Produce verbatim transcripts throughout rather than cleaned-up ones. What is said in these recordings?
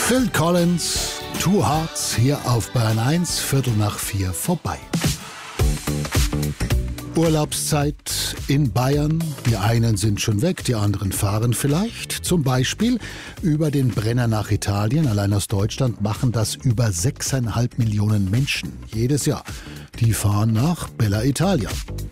Phil Collins, Two Hearts, hier auf Bayern eins, Viertel nach vier vorbei. Urlaubszeit in Bayern. Die einen sind schon weg, die anderen fahren vielleicht. Zum Beispiel über den Brenner nach Italien. Allein aus Deutschland machen das über sechseinhalb Millionen Menschen jedes Jahr. Die fahren nach Bella Italia.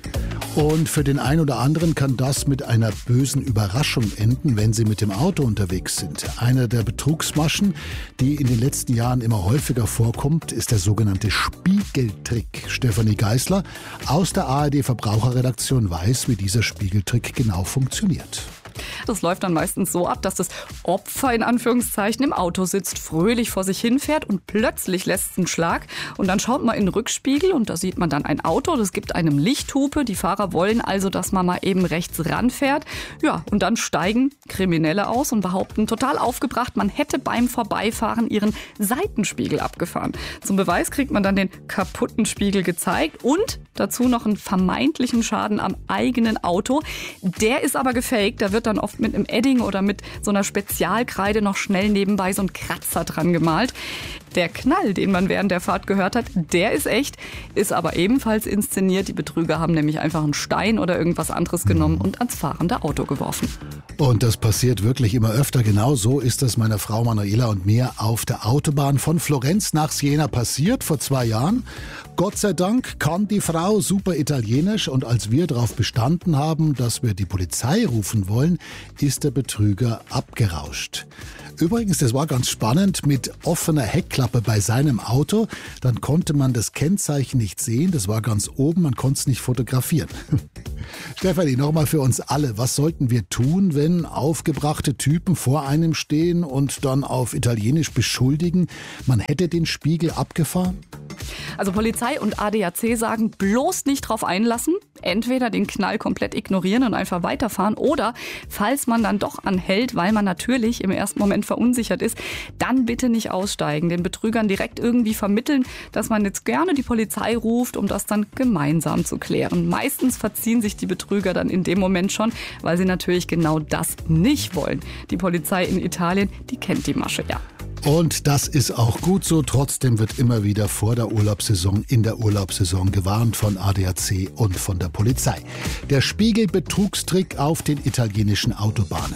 Und für den einen oder anderen kann das mit einer bösen Überraschung enden, wenn sie mit dem Auto unterwegs sind. Einer der Betrugsmaschen, die in den letzten Jahren immer häufiger vorkommt, ist der sogenannte Spiegeltrick. Stefanie Geisler aus der A R D-Verbraucherredaktion weiß, wie dieser Spiegeltrick genau funktioniert. Das läuft dann meistens so ab, dass das Opfer in Anführungszeichen im Auto sitzt, fröhlich vor sich hinfährt und plötzlich lässt es einen Schlag. Und dann schaut man in den Rückspiegel und da sieht man dann ein Auto, das gibt einem Lichthupe. Die Fahrer wollen also, dass man mal eben rechts ranfährt. Ja, und dann steigen Kriminelle aus und behaupten total aufgebracht, man hätte beim Vorbeifahren ihren Seitenspiegel abgefahren. Zum Beweis kriegt man dann den kaputten Spiegel gezeigt und dazu noch einen vermeintlichen Schaden am eigenen Auto. Der ist aber gefaked, da wird dann oft mit einem Edding oder mit so einer Spezialkreide noch schnell nebenbei so ein Kratzer dran gemalt. Der Knall, den man während der Fahrt gehört hat, der ist echt, ist aber ebenfalls inszeniert. Die Betrüger haben nämlich einfach einen Stein oder irgendwas anderes genommen und ans fahrende Auto geworfen. Und das passiert wirklich immer öfter. Genau so ist es meiner Frau Manuela und mir auf der Autobahn von Florenz nach Siena passiert, vor zwei Jahren. Gott sei Dank kann die Frau super Italienisch und als wir darauf bestanden haben, dass wir die Polizei rufen wollen, ist der Betrüger abgerauscht. Übrigens, das war ganz spannend, mit offener Heckklappe bei seinem Auto, dann konnte man das Kennzeichen nicht sehen, das war ganz oben, man konnte es nicht fotografieren. Stefanie, nochmal für uns alle, was sollten wir tun, wenn aufgebrachte Typen vor einem stehen und dann auf Italienisch beschuldigen, man hätte den Spiegel abgefahren? Also Polizei und A D A C sagen, bloß nicht drauf einlassen, entweder den Knall komplett ignorieren und einfach weiterfahren oder, falls man dann doch anhält, weil man natürlich im ersten Moment verunsichert ist, dann bitte nicht aussteigen, den Betrügern direkt irgendwie vermitteln, dass man jetzt gerne die Polizei ruft, um das dann gemeinsam zu klären. Meistens verziehen sich die Betrüger dann in dem Moment schon, weil sie natürlich genau das nicht wollen. Die Polizei in Italien, die kennt die Masche ja. Und das ist auch gut so. Trotzdem wird immer wieder vor der Urlaubssaison, in der Urlaubssaison gewarnt von A D A C und von der Polizei. Der Spiegelbetrugstrick auf den italienischen Autobahnen.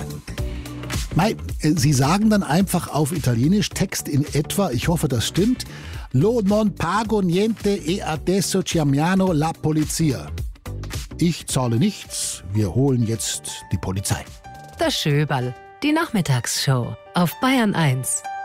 Mei, Sie sagen dann einfach auf Italienisch Text in etwa, ich hoffe, das stimmt, Lo non pago niente e adesso chiamiamo la polizia. Ich zahle nichts, wir holen jetzt die Polizei. Das Schöberl, die Nachmittagsshow auf Bayern eins.